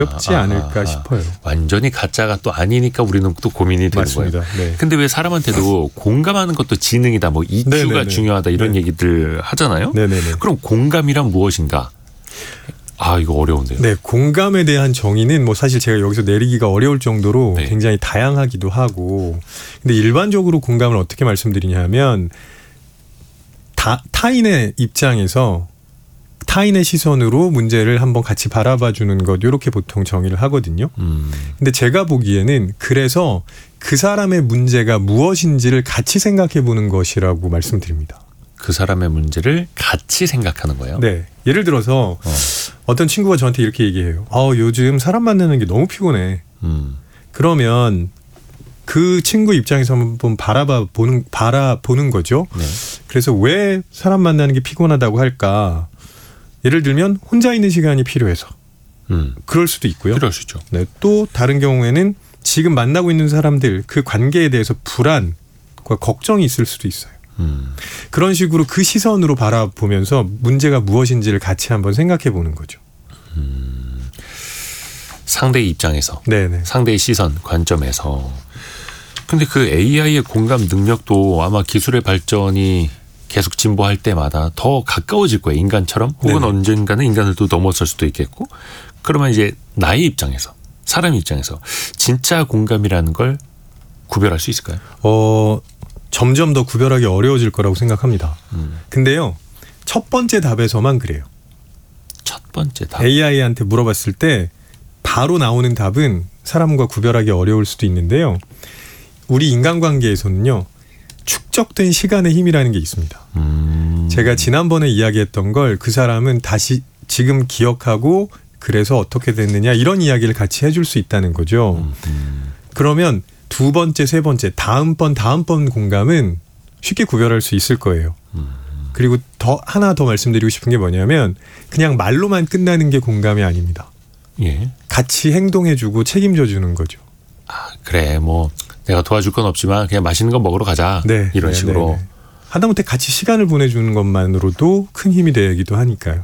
어렵지 않을까 싶어요. 완전히 가짜가 또 아니니까 우리는 또 고민이 되는 맞습니다. 거예요. 네. 근데 왜 사람한테도 공감하는 것도 지능이다, 뭐 EQ가 네네네. 중요하다 이런 네. 얘기들 하잖아요. 네네네. 그럼 공감이란 무엇인가? 이거 어려운데요. 네, 공감에 대한 정의는 뭐 사실 제가 여기서 내리기가 어려울 정도로 네. 굉장히 다양하기도 하고, 근데 일반적으로 공감을 어떻게 말씀드리냐면 타인의 입장에서 타인의 시선으로 문제를 한번 같이 바라봐 주는 것, 이렇게 보통 정의를 하거든요. 근데 제가 보기에는 그래서 그 사람의 문제가 무엇인지를 같이 생각해 보는 것이라고 말씀드립니다. 그 사람의 문제를 같이 생각하는 거예요. 네. 예를 들어서 어떤 친구가 저한테 이렇게 얘기해요. 요즘 사람 만나는 게 너무 피곤해. 그러면 그 친구 입장에서 한번 바라보는 거죠. 네. 그래서 왜 사람 만나는 게 피곤하다고 할까? 예를 들면 혼자 있는 시간이 필요해서. 그럴 수도 있고요. 그럴 수 있죠. 네. 또 다른 경우에는 지금 만나고 있는 사람들 그 관계에 대해서 불안과 걱정이 있을 수도 있어요. 그런 식으로 그 시선으로 바라보면서 문제가 무엇인지를 같이 한번 생각해 보는 거죠. 상대의 입장에서, 네네. 상대의 시선, 관점에서. 근데 그 AI의 공감 능력도 아마 기술의 발전이 계속 진보할 때마다 더 가까워질 거예요. 인간처럼. 혹은 네네. 언젠가는 인간을 또 넘어설 수도 있겠고. 그러면 이제 나의 입장에서, 사람 입장에서 진짜 공감이라는 걸 구별할 수 있을까요? 점점 더 구별하기 어려워질 거라고 생각합니다. 근데요, 첫 번째 답에서만 그래요. 첫 번째 답. AI한테 물어봤을 때 바로 나오는 답은 사람과 구별하기 어려울 수도 있는데요. 우리 인간관계에서는요, 축적된 시간의 힘이라는 게 있습니다. 제가 지난번에 이야기했던 걸 그 사람은 다시 지금 기억하고 그래서 어떻게 됐느냐, 이런 이야기를 같이 해줄 수 있다는 거죠. 그러면 두 번째, 세 번째, 다음번 공감은 쉽게 구별할 수 있을 거예요. 그리고 하나 더 말씀드리고 싶은 게 뭐냐면 그냥 말로만 끝나는 게 공감이 아닙니다. 예. 같이 행동해주고 책임져주는 거죠. 그래, 뭐 내가 도와줄 건 없지만 그냥 맛있는 거 먹으러 가자. 네, 이런 네, 식으로. 네, 네. 하다못해 같이 시간을 보내주는 것만으로도 큰 힘이 되기도 하니까요.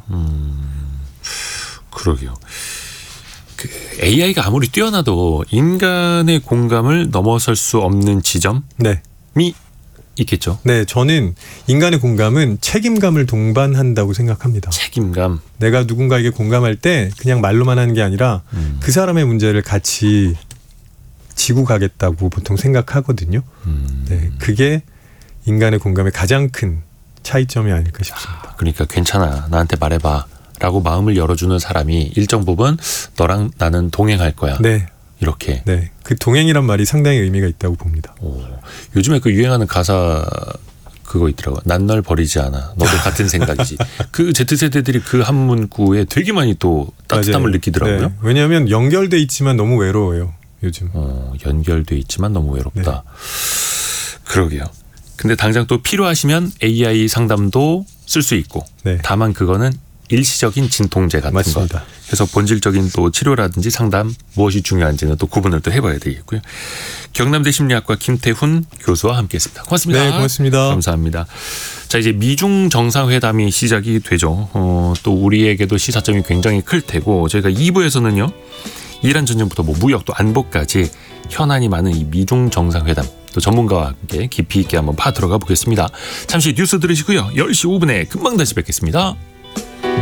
그러게요. 그 AI가 아무리 뛰어나도 인간의 공감을 넘어설 수 없는 지점이 네. 있겠죠. 네, 저는 인간의 공감은 책임감을 동반한다고 생각합니다. 책임감. 내가 누군가에게 공감할 때 그냥 말로만 하는 게 아니라 그 사람의 문제를 같이 지고 가겠다고 보통 생각하거든요. 네, 그게 인간의 공감의 가장 큰 차이점이 아닐까 싶습니다. 그러니까 괜찮아, 나한테 말해봐 라고 마음을 열어주는 사람이 일정 부분 너랑 나는 동행할 거야. 네. 이렇게. 네, 그 동행이란 말이 상당히 의미가 있다고 봅니다. 요즘에 그 유행하는 가사 그거 있더라고요. 난 널 버리지 않아. 너도 같은 생각이지. 그 Z세대들이 그 한 문구에 되게 많이 또 따뜻함을 맞아요. 느끼더라고요. 네, 왜냐하면 연결돼 있지만 너무 외로워요, 요즘. 연결돼 있지만 너무 외롭다. 네. 그러게요. 근데 당장 또 필요하시면 AI 상담도 쓸 수 있고. 네. 다만 그거는 일시적인 진통제 같은 맞습니다. 것. 그래서 본질적인 또 치료라든지 상담 무엇이 중요한지는 또 구분을 또 해봐야 되겠고요. 경남대 심리학과 김태훈 교수와 함께했습니다. 고맙습니다. 네, 고맙습니다. 감사합니다. 자, 이제 미중 정상회담이 시작이 되죠. 또 우리에게도 시사점이 굉장히 클 테고 저희가 2부에서는요. 이란 전쟁부터 뭐 무역 또 안보까지 현안이 많은 이 미중 정상회담 또 전문가와 함께 깊이 있게 한번 파 들어가 보겠습니다. 잠시 뉴스 들으시고요. 10시 5분에 금방 다시 뵙겠습니다.